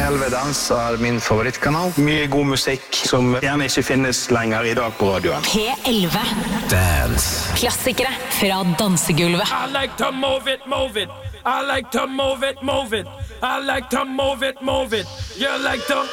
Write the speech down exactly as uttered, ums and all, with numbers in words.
Elvedans er min favorittkanal. Mye god musikk som gjerne ikke finnes lenger I dag på radioen. P elleve. Dance. Klassikere fra dansegulvet. I like to move it, move it. I like to move it, move it. I like to move it, move it. You like to